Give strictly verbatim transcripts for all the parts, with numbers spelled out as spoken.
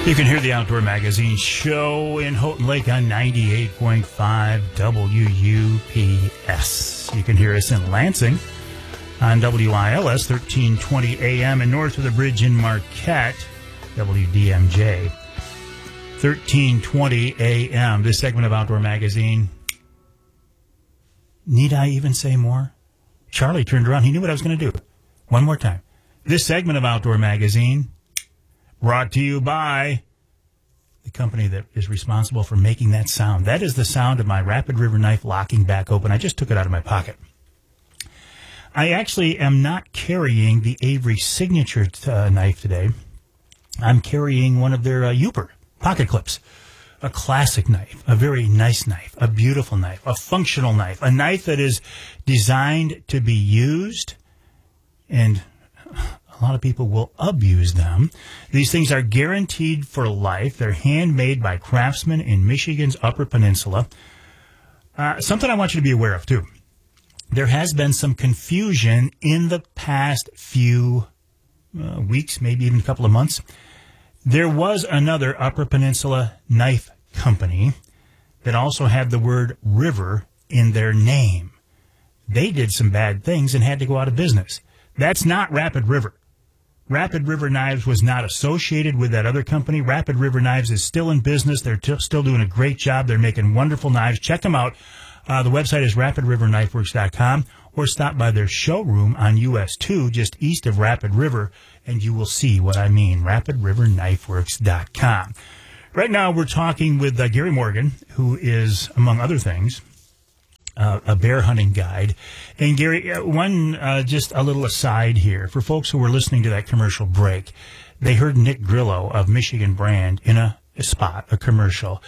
You can hear the Outdoor Magazine show in Houghton Lake on ninety-eight point five W U P S. You can hear us in Lansing on W I L S thirteen twenty A M and north of the bridge in Marquette, W D M J thirteen twenty A M. This segment of Outdoor Magazine, need I even say more? Charlie turned around. He knew what I was going to do. One more time. This segment of Outdoor Magazine, brought to you by the company that is responsible for making that sound. That is the sound of my Rapid River knife locking back open. I just took it out of my pocket. I actually am not carrying the Avery Signature uh, knife today. I'm carrying one of their uh, Uber pocket clips. A classic knife, a very nice knife, a beautiful knife, a functional knife, a knife that is designed to be used, and a lot of people will abuse them. These things are guaranteed for life. They're handmade by craftsmen in Michigan's Upper Peninsula. Uh, something I want you to be aware of, too. There has been some confusion in the past few uh, weeks, maybe even a couple of months. There was another Upper Peninsula knife company that also had the word river in their name. They did some bad things and had to go out of business. That's not Rapid River. Rapid River Knives was not associated with that other company. Rapid River Knives is still in business. They're t- still doing a great job. They're making wonderful knives. Check them out. Uh, the website is rapid river knife works dot com, or stop by their showroom on U S two, just east of Rapid River, and you will see what I mean. rapid river knife works dot com. Right now we're talking with uh, Gary Morgan, who is, among other things, Uh, a bear hunting guide. And Gary, uh, one, uh, just a little aside here. For folks who were listening to that commercial break, they heard Nick Grillo of Michigan Brand in a, a spot, a commercial.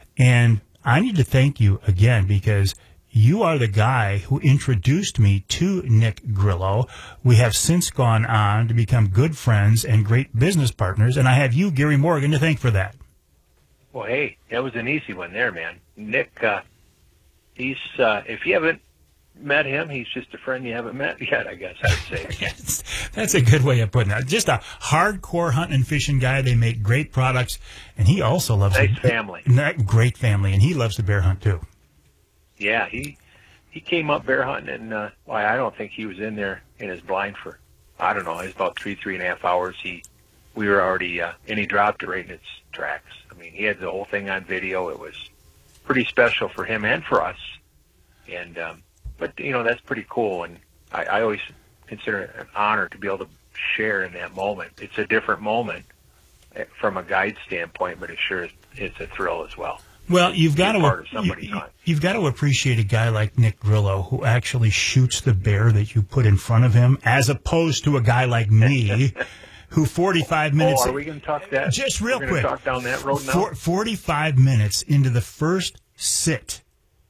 And I need to thank you again, because you are the guy who introduced me to Nick Grillo. We have since gone on to become good friends and great business partners. And I have you, Gary Morgan, to thank for that. Well, hey, that was an easy one there, man. Nick, uh, He's, uh, if you haven't met him, he's just a friend you haven't met yet, I guess I'd say. Yes, that's a good way of putting it. Just a hardcore hunting and fishing guy. They make great products, and he also loves nice the, family. Great family, and he loves to bear hunt, too. Yeah, he he came up bear hunting, and uh, well, I don't think he was in there in his blind for, I don't know, it was about three, three and a half hours. He, we were already, uh, and he dropped it right in its tracks. I mean, he had the whole thing on video. It was pretty special for him and for us. And, um, but, you know, that's pretty cool. And I, I always consider it an honor to be able to share in that moment. It's a different moment from a guide standpoint, but it sure is, it's a thrill as well. Well, you've got to, you, you've got to appreciate a guy like Nick Grillo who actually shoots the bear that you put in front of him, as opposed to a guy like me who forty-five minutes. Oh, are we going to talk that? Just real We're quick. Talk down that road now? forty-five minutes into the first sit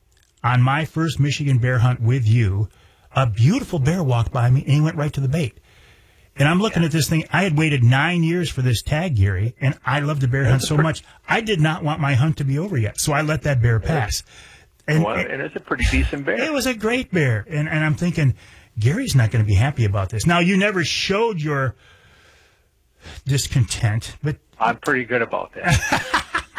on my first Michigan bear hunt with you, a beautiful bear walked by me and he went right to the bait. And I'm looking yeah. at this thing. I had waited nine years for this tag, Gary, and I love the bear hunt so much. I did not want my hunt to be over yet, so I let that bear pass. And, well, and it's a pretty decent bear. It was a great bear. And, and I'm thinking, Gary's not going to be happy about this. Now, you never showed your discontent, but I'm pretty good about that.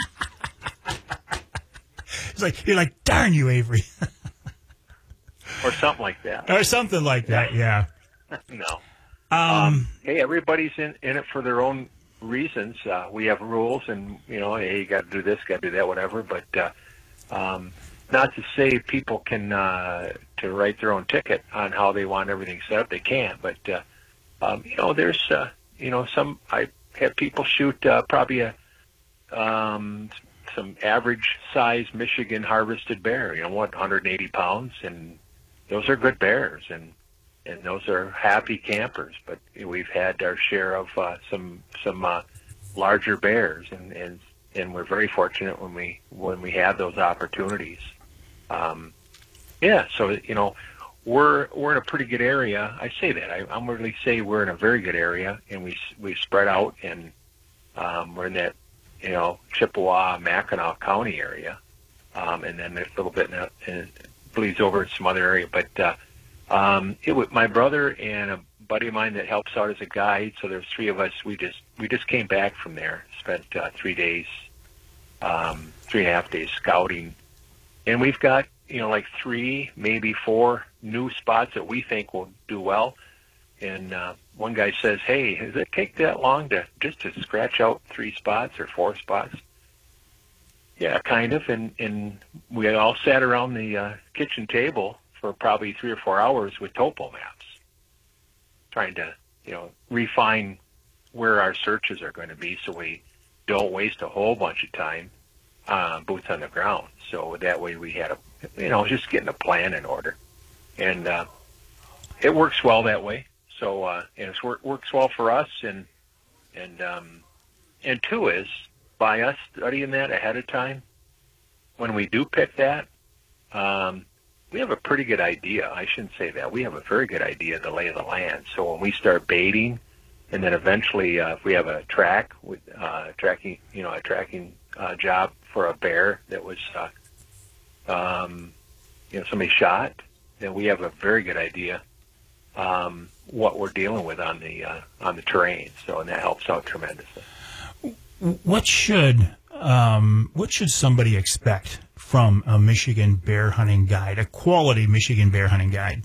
It's like, you're like, darn you, Avery. Or something like that. Or something like that, yeah. No. Um, um, hey, everybody's in, in it for their own reasons. Uh, we have rules, and, you know, hey, you got to do this, got to do that, whatever. But uh, um, not to say people can uh, to write their own ticket on how they want everything set up. They can. But, uh, um, you know, there's, uh, you know, some, I have people shoot uh, probably a, um, some average size Michigan harvested bear, you know, what, one hundred eighty pounds, and those are good bears, and and those are happy campers. But we've had our share of uh, some some uh, larger bears, and, and and we're very fortunate when we when we have those opportunities. Um, yeah, so you know, we're we're in a pretty good area. I say that I, I'm really say we're in a very good area, and we we spread out, and um, we're in that, you know, Chippewa, Mackinac County area, um, and then a little bit in a, in, bleeds over in some other area. But uh, um, it was my brother and a buddy of mine that helps out as a guide. So there's three of us. We just we just came back from there. Spent uh, three days, um, three and a half days scouting, and we've got you know like three, maybe four new spots that we think will do well. And uh, one guy says, "Hey, does it take that long to just to scratch out three spots or four spots?" Yeah, kind of. And and we all sat around the uh, kitchen table for probably three or four hours with topo maps, trying to you know refine where our searches are going to be, so we don't waste a whole bunch of time uh, boots on the ground. So that way we had a you know just getting a plan in order, and uh, it works well that way. So uh, and it work, works well for us, and and um, and two is by us studying that ahead of time. When we do pick that, um, we have a pretty good idea. I shouldn't say that. We have a very good idea of the lay of the land. So when we start baiting, and then eventually, uh, if we have a track with uh, tracking, you know, a tracking uh, job for a bear that was, uh, um, you know, somebody shot, then we have a very good idea um, what we're dealing with on the uh, on the terrain. So and that helps out tremendously. What should um, what should somebody expect from a Michigan bear hunting guide, a quality Michigan bear hunting guide?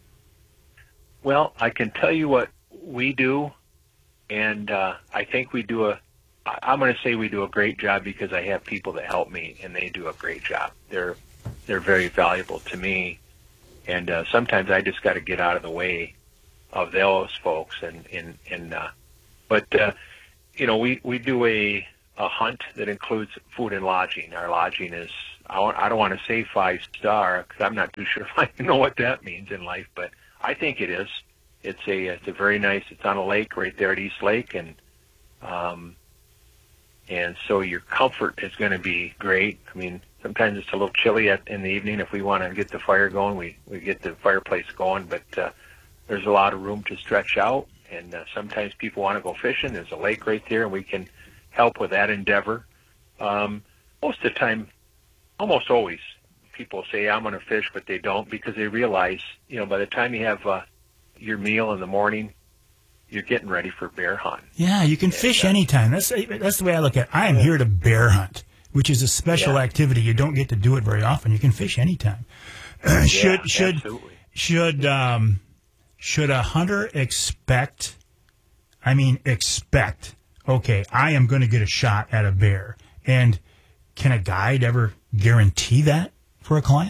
Well, I can tell you what we do, and uh, I think we do a. I'm going to say we do a great job because I have people that help me, and they do a great job. They're they're very valuable to me, and uh, sometimes I just got to get out of the way of those folks, and and and. Uh, but uh, you know, we we do a a hunt that includes food and lodging. Our lodging is I, want, I don't want to say five star because I'm not too sure if I know what that means in life, but I think it is. It's a it's a very nice. It's on a lake right there at East Lake, and um, and so your comfort is going to be great. I mean, sometimes it's a little chilly at, in the evening. If we want to get the fire going, we we get the fireplace going, but uh, there's a lot of room to stretch out. And uh, sometimes people want to go fishing. There's a lake right there, and we can help with that endeavor. Um, most of the time, almost always, people say, I'm going to fish, but they don't because they realize, you know, by the time you have uh, your meal in the morning, you're getting ready for bear hunt. Yeah, you can and, fish uh, anytime. That's that's the way I look at it. I am here to bear hunt, which is a special yeah. activity. You don't get to do it very often. You can fish anytime. should yeah, should absolutely. should um, should a hunter expect? I mean, expect. Okay, I am going to get a shot at a bear, and can a guide ever guarantee that for a client?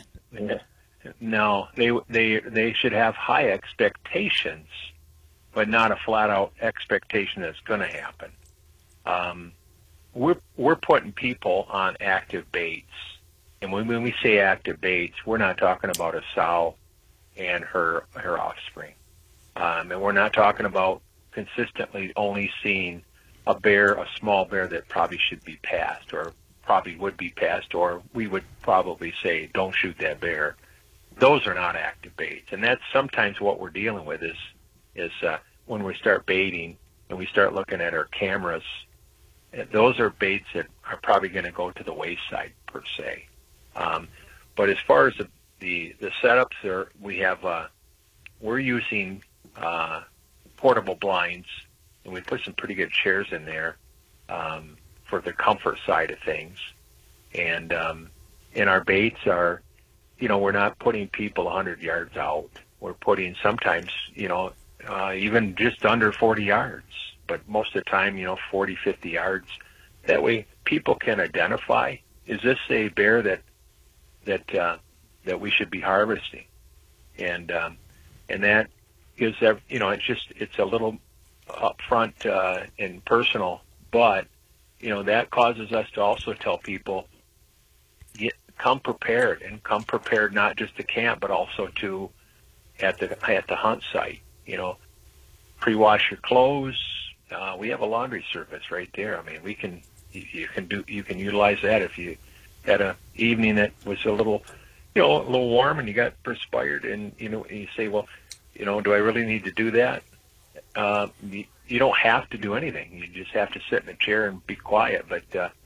No, they they they should have high expectations, but not a flat out expectation that's going to happen. Um, we're we're putting people on active baits, and when, when we say active baits, we're not talking about a sow and her her offspring, um, and we're not talking about consistently only seeing a bear, a small bear that probably should be passed or probably would be passed, or we would probably say, don't shoot that bear. Those are not active baits. And that's sometimes what we're dealing with is, is uh, when we start baiting and we start looking at our cameras, those are baits that are probably going to go to the wayside per se. Um, but as far as the, the, the setups, are, we have, uh, we're using uh, portable blinds, and we put some pretty good chairs in there um, for the comfort side of things. And um, and our baits are, you know, we're not putting people one hundred yards out. We're putting sometimes, you know, uh, even just under forty yards, but most of the time, you know, forty, fifty yards. That way people can identify, is this a bear that that uh, that we should be harvesting? And um, and that is, you know, it's just, it's a little upfront uh, and personal, but, you know, that causes us to also tell people, get, come prepared, and come prepared not just to camp, but also to at the at the hunt site. You know, pre-wash your clothes. Uh, we have a laundry service right there. I mean, we can you, you can do you can utilize that if you had a evening that was a little, you know, a little warm and you got perspired, and you know, you say, well, you know, do I really need to do that? Uh, you, you don't have to do anything. You just have to sit in a chair and be quiet. But uh,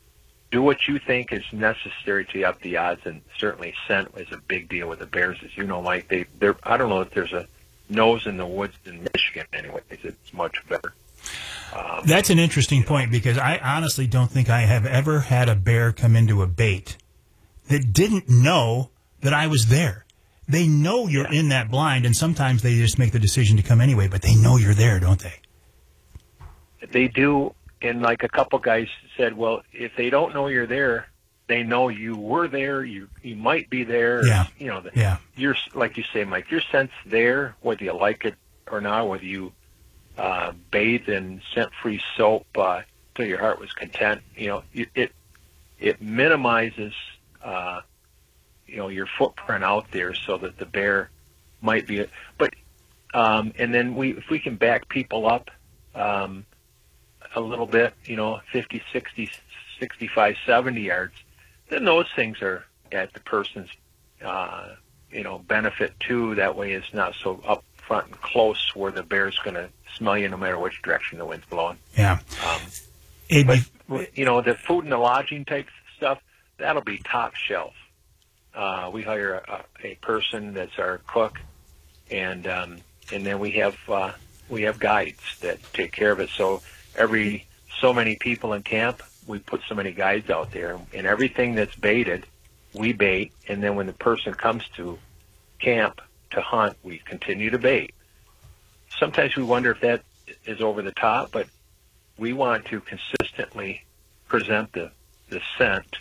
do what you think is necessary to up the odds. And certainly scent is a big deal with the bears, as you know, Mike. They, they're, I don't know if there's a knows in the woods in Michigan, anyways, it's much better. Um, That's an interesting point, because I honestly don't think I have ever had a bear come into a bait that didn't know that I was there. They know you're yeah. in that blind, and sometimes they just make the decision to come anyway, but they know you're there, don't they? They do, and like a couple guys said, well, if they don't know you're there, they know you were there, you you might be there. Yeah. You know, the, yeah. You're, like you say, Mike, your scent's there, whether you like it or not, whether you uh, bathe in scent-free soap uh, till your heart was content. You know, it it, it minimizes, uh, you know, your footprint out there so that the bear might be. But um, and then we, if we can back people up um, a little bit, you know, fifty, sixty, sixty-five, seventy yards, then those things are at the person's, uh, you know, benefit too. That way it's not so up front and close where the bear's going to smell you no matter which direction the wind's blowing. Yeah. Um, Hey, but, be- you know, the food and the lodging type stuff, that'll be top shelf. Uh, we hire a, a person that's our cook, and um, and then we have uh, we have guides that take care of it. So every so many people in camp, we put so many guides out there, and everything that's baited, we bait, and then when the person comes to camp to hunt, we continue to bait. Sometimes we wonder if that is over the top, but we want to consistently present the, the scent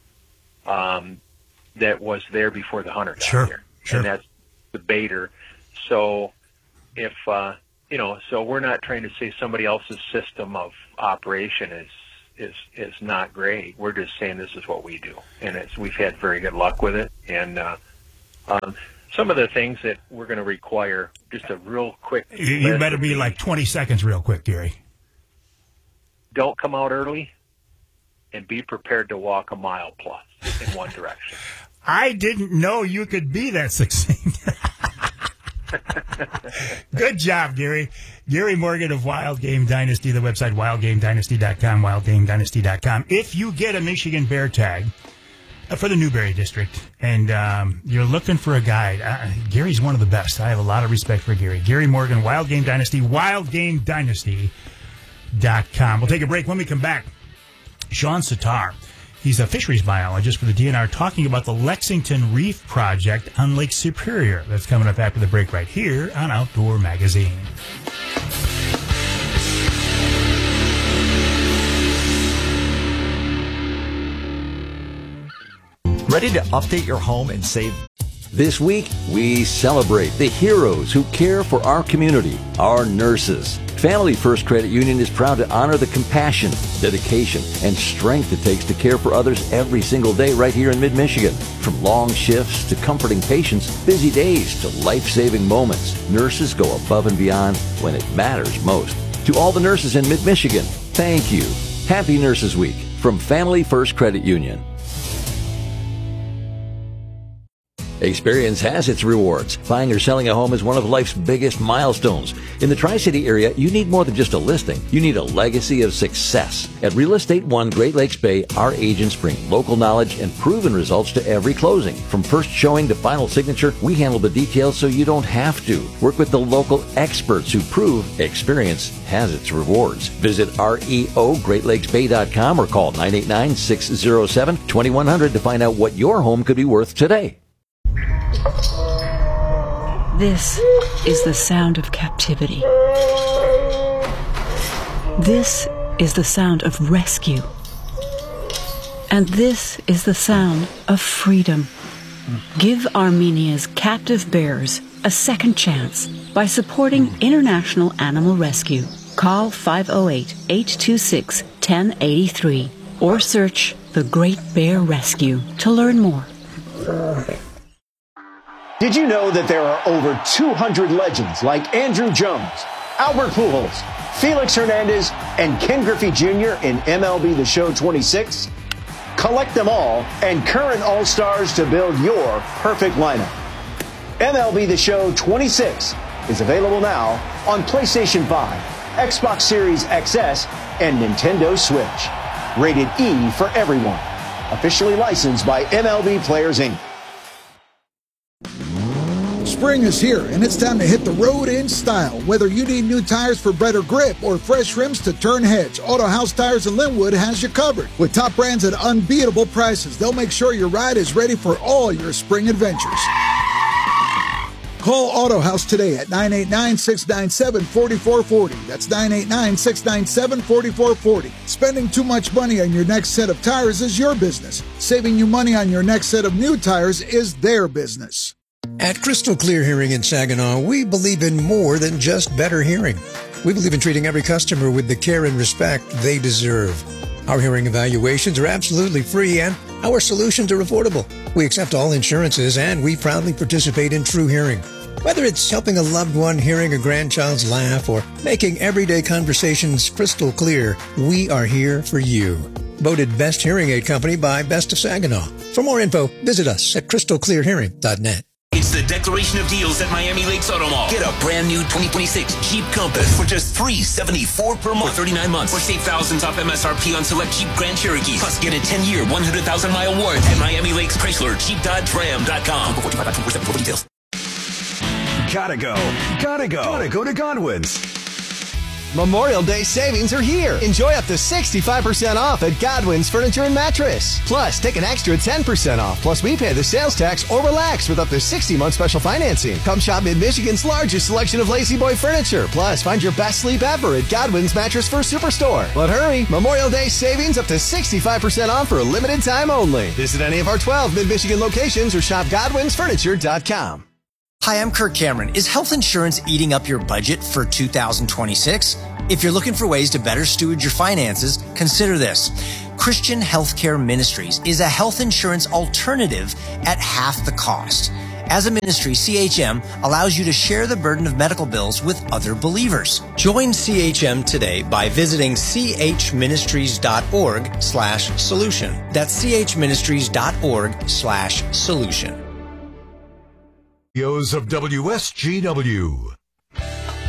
um, that was there before the hunter got Sure, there. sure. And that's the baiter. So if, uh, you know, so we're not trying to say somebody else's system of operation is, is, is not great. We're just saying this is what we do. And it's, we've had very good luck with it. And uh, um, some of the things that we're going to require, just a real quick. You, you better be like twenty seconds real quick, Gary. Don't come out early, and be prepared to walk a mile plus in one direction. I didn't know you could be that succinct. Good job, Gary. Gary Morgan of Wild Game Dynasty, the website wild game dynasty dot com, wild game dynasty dot com. If you get a Michigan Bear tag uh, for the Newberry District and um, you're looking for a guide, uh, Gary's one of the best. I have a lot of respect for Gary. Gary Morgan, Wild Game Dynasty, wild game dynasty dot com. We'll take a break. When we come back, Sean Sitar, he's a fisheries biologist for the D N R, talking about the Lexington Reef Project on Lake Superior. That's coming up after the break right here on Outdoor Magazine. Ready to update your home and save? This week, we celebrate the heroes who care for our community, our nurses. Family First Credit Union is proud to honor the compassion, dedication, and strength it takes to care for others every single day right here in mid-Michigan. From long shifts to comforting patients, busy days to life-saving moments, nurses go above and beyond when it matters most. To all the nurses in mid-Michigan, thank you. Happy Nurses Week from Family First Credit Union. Experience has its rewards. Buying or selling a home is one of life's biggest milestones. In the Tri-City area, you need more than just a listing. You need a legacy of success. At Real Estate One Great Lakes Bay, our agents bring local knowledge and proven results to every closing. From first showing to final signature, we handle the details so you don't have to. Work with the local experts who prove experience has its rewards. Visit reo great lakes bay dot com or call nine eight nine, six zero seven, two one zero zero to find out what your home could be worth today. This is the sound of captivity. This is the sound of rescue. And this is the sound of freedom. Give Armenia's captive bears a second chance by supporting International Animal Rescue. Call five oh eight, eight two six, one oh eight three or search The Great Bear Rescue to learn more. Did you know that there are over two hundred legends like Andrew Jones, Albert Pujols, Felix Hernandez, and Ken Griffey Junior in M L B The Show twenty-six? Collect them all and current All-Stars to build your perfect lineup. M L B The Show twenty-six is available now on PlayStation five, Xbox Series X S, and Nintendo Switch. Rated E for everyone. Officially licensed by M L B Players, Incorporated. Spring is here, and it's time to hit the road in style. Whether you need new tires for better grip or fresh rims to turn heads, Auto House Tires in Linwood has you covered. With top brands at unbeatable prices, they'll make sure your ride is ready for all your spring adventures. Call Auto House today at nine eight nine, six nine seven, four four four zero. That's nine eight nine, six nine seven, four four four zero. Spending too much money on your next set of tires is your business. Saving you money on your next set of new tires is their business. At Crystal Clear Hearing in Saginaw, we believe in more than just better hearing. We believe in treating every customer with the care and respect they deserve. Our hearing evaluations are absolutely free and our solutions are affordable. We accept all insurances and we proudly participate in True Hearing. Whether it's helping a loved one hearing a grandchild's laugh or making everyday conversations crystal clear, we are here for you. Voted Best Hearing Aid Company by Best of Saginaw. For more info, visit us at crystal clear hearing dot net. It's the Declaration of Deals at Miami Lakes Auto Mall. Get a brand new twenty twenty-six Jeep Compass for just three hundred seventy-four dollars per month for thirty-nine months. Or save thousands off M S R P on select Jeep Grand Cherokees. Plus, get a ten-year, one hundred thousand mile warranty at Miami Lakes Chrysler, Jeep Dodge Ram dot com. Details. Gotta go. Gotta go. Gotta go to Godwin's. Memorial Day savings are here. Enjoy up to sixty-five percent off at Godwin's Furniture and Mattress. Plus, take an extra ten percent off. Plus, we pay the sales tax or relax with up to sixty month special financing. Come shop Mid-Michigan's largest selection of Lazy Boy furniture. Plus, find your best sleep ever at Godwin's Mattress First Superstore. But hurry, Memorial Day savings up to sixty-five percent off for a limited time only. Visit any of our twelve Mid-Michigan locations or shop godwins furniture dot com. Hi, I'm Kirk Cameron. Is health insurance eating up your budget for two thousand twenty-six? If you're looking for ways to better steward your finances, consider this. Christian Healthcare Ministries is a health insurance alternative at half the cost. As a ministry, C H M allows you to share the burden of medical bills with other believers. Join C H M today by visiting chministries.org slash solution. That's chministries.org slash solution. Of W S G W.